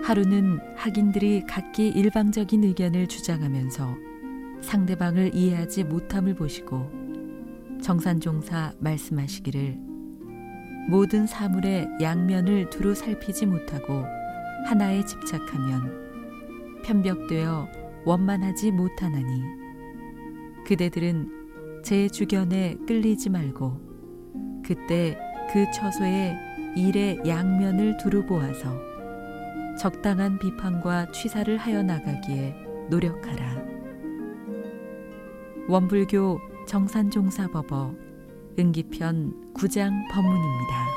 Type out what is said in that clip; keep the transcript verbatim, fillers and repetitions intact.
하루는 학인들이 각기 일방적인 의견을 주장하면서 상대방을 이해하지 못함을 보시고 정산종사 말씀하시기를 모든 사물의 양면을 두루 살피지 못하고 하나에 집착하면 편벽되어 원만하지 못하나니 그대들은 제 주견에 끌리지 말고 그때 그 처소의 일의 양면을 두루 보아서 적당한 비판과 취사를 하여 나가기에 노력하라. 원불교 정산종사법어 응기편 구 장 법문입니다.